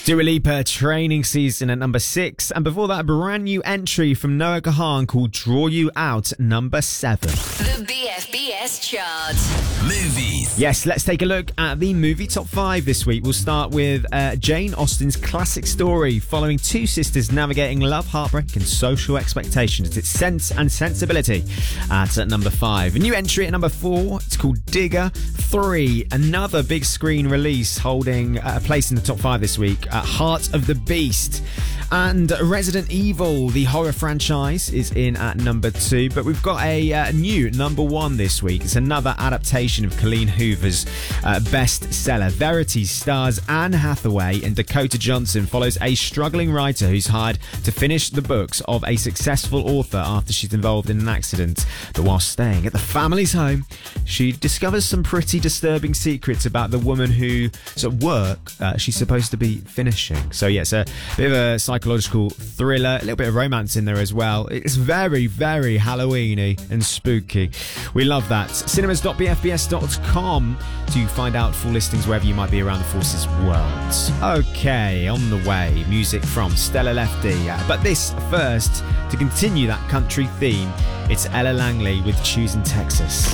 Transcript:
Dua Lipa, Training Season at number 6. And before that, a brand new entry from Noah Kahan called Draw You Out, number 7. The BFBS chart. Movies. Yes, let's take a look at the movie top 5 this week. We'll start with Jane Austen's classic story following two sisters navigating love, heartbreak and social expectations. It's Sense and Sensibility at number 5. A new entry at number 4, it's called Digger. 3, another big screen release holding a place in the top 5 this week, Heart of the Beast. And Resident Evil, the horror franchise, is in at number 2. But we've got a new number 1 this week. It's another adaptation of Colleen Hoover's bestseller. Verity stars Anne Hathaway, and Dakota Johnson follows a struggling writer who's hired to finish the books of a successful author after she's involved in an accident. But while staying at the family's home, she discovers some pretty disturbing secrets about the woman whose work she's supposed to be finishing. So yeah, it's a bit of a psychological thriller, a little bit of romance in there as well. It's very, very Halloween-y and spooky. We love that. Cinemas.bfbs.com to find out full listings wherever you might be around the Forces world. Okay, on the way, music from Stella Lefty. But this first, to continue that country theme, it's Ella Langley with Choosing Texas.